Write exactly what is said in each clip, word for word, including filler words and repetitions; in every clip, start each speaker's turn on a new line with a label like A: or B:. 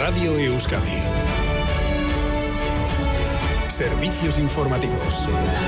A: Radio Euskadi. Servicios informativos.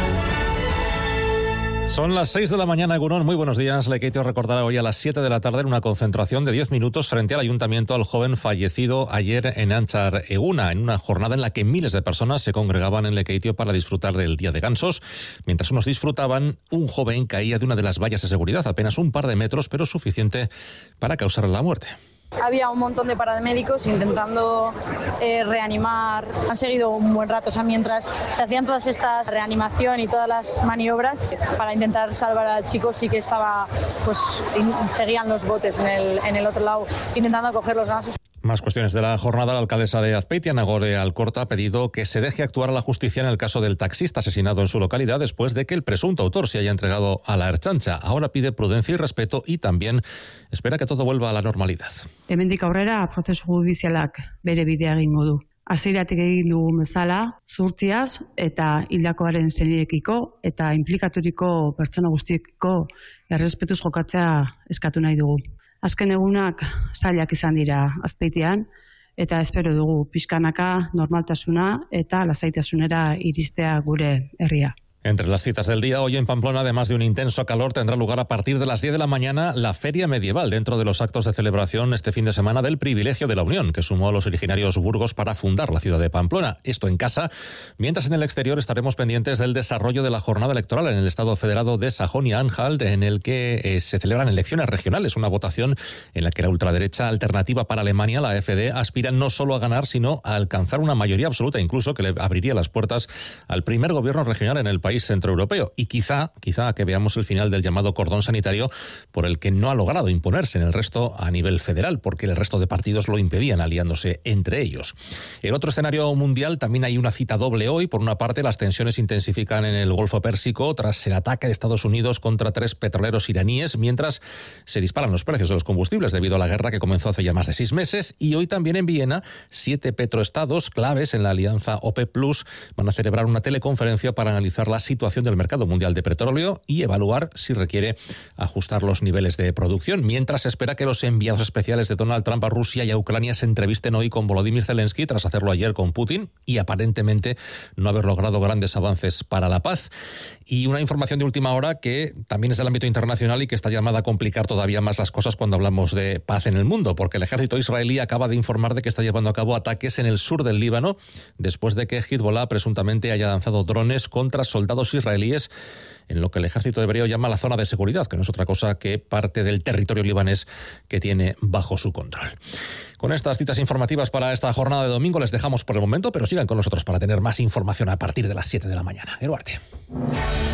B: Son las seis de la mañana, Egunon. Muy buenos días. Lekeitio recordará hoy a las siete de la tarde en una concentración de diez minutos frente al ayuntamiento al joven fallecido ayer en Antxar Eguna, en una jornada en la que miles de personas se congregaban en Lekeitio para disfrutar del Día de Gansos. Mientras unos disfrutaban, un joven caía de una de las vallas de seguridad, apenas un par de metros, pero suficiente para causarle la muerte.
C: Había un montón de paramédicos intentando eh, reanimar. Han seguido un buen rato, o sea, mientras se hacían todas estas reanimación y todas las maniobras para intentar salvar al chico, sí que estaba, pues, seguían los botes en el, en el otro lado intentando coger los gansos.
B: Más cuestiones de la jornada. La alcaldesa de Azpeitia, Nagore Alcorta, ha pedido que se deje actuar a la justicia en el caso del taxista asesinado en su localidad después de que el presunto autor se haya entregado a la Ertzaintza. Ahora pide prudencia y respeto y también espera que todo vuelva a la normalidad.
D: Hemendik aurrera prozesu judizialak bere bidea egingo du. Hasieratik egin dugun bezala, zuhurtziaz eta hildakoaren senideekiko eta inplikaturiko pertsona guztiekiko errespetuz jokatzea eskatu nahi dugu. Azken egunak zailak izan dira Azpeitian eta espero dugu pixkanaka normaltasuna eta lasaitasunera iristea gure herria.
B: Entre las citas del día, hoy en Pamplona, además de un intenso calor, tendrá lugar a partir de las diez de la mañana la Feria Medieval, dentro de los actos de celebración este fin de semana del Privilegio de la Unión, que sumó a los originarios burgos para fundar la ciudad de Pamplona. Esto en casa, mientras en el exterior estaremos pendientes del desarrollo de la jornada electoral en el Estado Federado de Sajonia-Anhalt, en el que eh, se celebran elecciones regionales, una votación en la que la ultraderecha Alternativa para Alemania, la A F D, aspira no solo a ganar, sino a alcanzar una mayoría absoluta, incluso que le abriría las puertas al primer gobierno regional en el país centroeuropeo, y quizá, quizá que veamos el final del llamado cordón sanitario por el que no ha logrado imponerse en el resto a nivel federal, porque el resto de partidos lo impedían aliándose entre ellos. En otro escenario mundial también hay una cita doble hoy. Por una parte, las tensiones se intensifican en el Golfo Pérsico tras el ataque de Estados Unidos contra tres petroleros iraníes, mientras se disparan los precios de los combustibles debido a la guerra que comenzó hace ya más de seis meses, y hoy también en Viena, siete petroestados claves en la alianza OPEP Plus van a celebrar una teleconferencia para analizar la situación del mercado mundial de petróleo y evaluar si requiere ajustar los niveles de producción, mientras se espera que los enviados especiales de Donald Trump a Rusia y a Ucrania se entrevisten hoy con Volodymyr Zelensky tras hacerlo ayer con Putin y aparentemente no haber logrado grandes avances para la paz. Y una información de última hora que también es del ámbito internacional y que está llamada a complicar todavía más las cosas cuando hablamos de paz en el mundo, porque el ejército israelí acaba de informar de que está llevando a cabo ataques en el sur del Líbano después de que Hezbollah presuntamente haya lanzado drones contra soldados israelíes en lo que el ejército hebreo llama la zona de seguridad, que no es otra cosa que parte del territorio libanés que tiene bajo su control. Con estas citas informativas para esta jornada de domingo les dejamos por el momento, pero sigan con nosotros para tener más información a partir de las siete de la mañana. Eduardo.